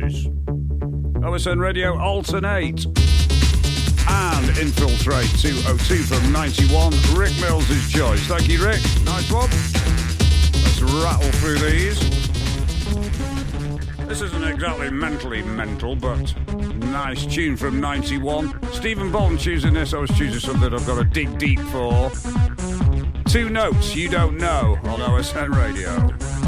Choice. OSN Radio Alternate. And Infiltrate 202 from 91. Rick Mills' Choice. Thank you, Rick. Nice one. Let's rattle through these. This isn't exactly mentally mental, but nice tune from 91. Stephen Bolton choosing this. I was choosing something I've got to dig deep for. 2 Notes You Don't Know on OSN Radio.